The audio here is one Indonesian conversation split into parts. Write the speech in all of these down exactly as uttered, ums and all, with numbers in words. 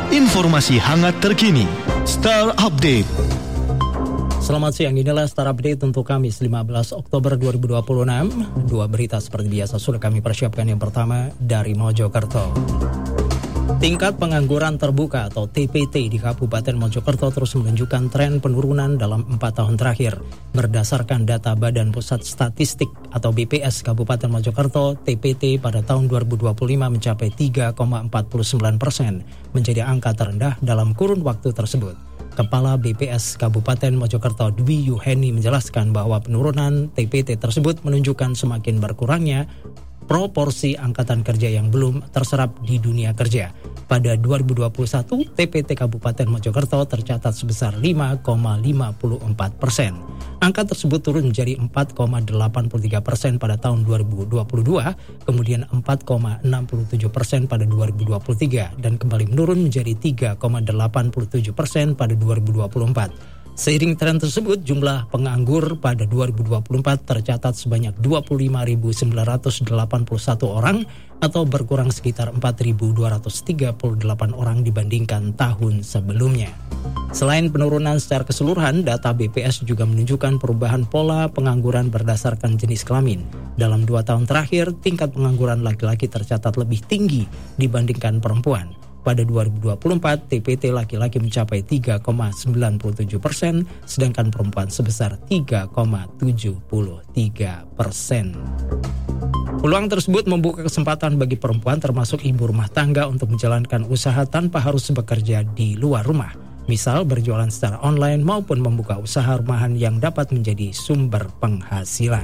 Informasi hangat terkini. Star Update. Selamat siang, inilah Star Update untuk Kamis lima belas Oktober dua ribu dua puluh enam. Dua berita seperti biasa sudah kami persiapkan. Yang pertama dari Mojokerto. Tingkat pengangguran terbuka atau T P T di Kabupaten Mojokerto terus menunjukkan tren penurunan dalam empat tahun terakhir. Berdasarkan data Badan Pusat Statistik atau B P S Kabupaten Mojokerto, T P T pada tahun dua ribu dua puluh lima mencapai tiga koma empat sembilan persen, menjadi angka terendah dalam kurun waktu tersebut. Kepala B P S Kabupaten Mojokerto Dwi Yuheni menjelaskan bahwa penurunan T P T tersebut menunjukkan semakin berkurangnya proporsi angkatan kerja yang belum terserap di dunia kerja. Pada dua ribu dua puluh satu, T P T Kabupaten Mojokerto tercatat sebesar lima koma lima empat persen. Angka tersebut turun menjadi empat koma delapan tiga persen pada tahun dua ribu dua puluh dua, kemudian empat koma enam tujuh persen pada dua ribu dua puluh tiga, dan kembali menurun menjadi tiga koma delapan tujuh persen pada dua ribu dua puluh empat. Seiring tren tersebut, jumlah penganggur pada dua ribu dua puluh empat tercatat sebanyak dua puluh lima ribu sembilan ratus delapan puluh satu orang atau berkurang sekitar empat ribu dua ratus tiga puluh delapan orang dibandingkan tahun sebelumnya. Selain penurunan secara keseluruhan, data B P S juga menunjukkan perubahan pola pengangguran berdasarkan jenis kelamin. Dalam dua tahun terakhir, tingkat pengangguran laki-laki tercatat lebih tinggi dibandingkan perempuan. Pada dua ribu dua puluh empat, T P T laki-laki mencapai tiga koma sembilan tujuh persen, sedangkan perempuan sebesar tiga koma tujuh tiga persen. Peluang tersebut membuka kesempatan bagi perempuan termasuk ibu rumah tangga untuk menjalankan usaha tanpa harus bekerja di luar rumah. Misal berjualan secara online maupun membuka usaha rumahan yang dapat menjadi sumber penghasilan.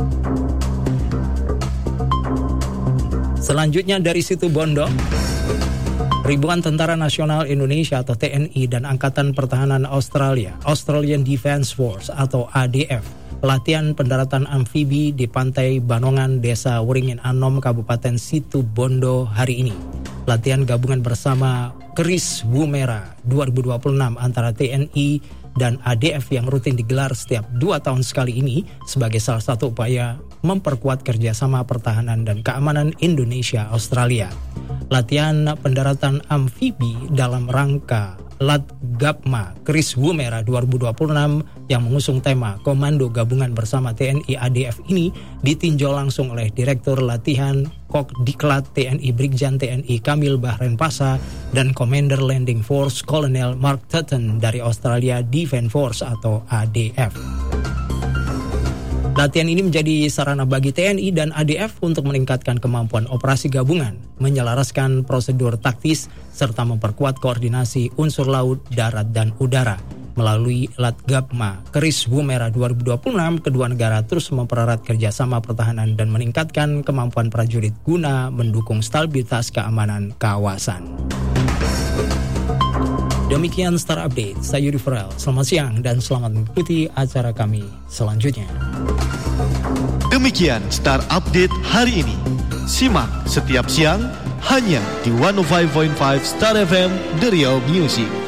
Selanjutnya dari Situ Bondo. Ribuan Tentara Nasional Indonesia atau T N I dan Angkatan Pertahanan Australia, Australian Defence Force atau A D F, latihan pendaratan amfibi di Pantai Banongan, Desa Wuringin Anom, Kabupaten Situ Bondo hari ini. Latihan gabungan bersama Keris Wumera dua ribu dua puluh enam antara T N I dan A D F yang rutin digelar setiap dua tahun sekali ini sebagai salah satu upaya memperkuat kerjasama pertahanan dan keamanan Indonesia-Australia. Latihan pendaratan amfibi dalam rangka Latgapma Keris Wumera dua ribu dua puluh enam yang mengusung tema Komando Gabungan bersama T N I A D F ini ditinjau langsung oleh Direktur Latihan Kokdiklat T N I Brigjen T N I Kamil Bahren Pasa dan Commander Landing Force Kolonel Mark Tutton dari Australia Defence Force atau A D F. Latihan ini menjadi sarana bagi T N I dan A D F untuk meningkatkan kemampuan operasi gabungan, menyelaraskan prosedur taktis, serta memperkuat koordinasi unsur laut, darat, dan udara. Melalui Latgapma Keris Wumera dua ribu dua puluh enam, kedua negara terus mempererat kerjasama pertahanan dan meningkatkan kemampuan prajurit guna mendukung stabilitas keamanan kawasan. Demikian Star Update, saya Yuri Farel. Selamat siang dan selamat mengikuti acara kami selanjutnya. Demikian Star Update hari ini. Simak setiap siang hanya di seratus lima koma lima Star F M The Real Music.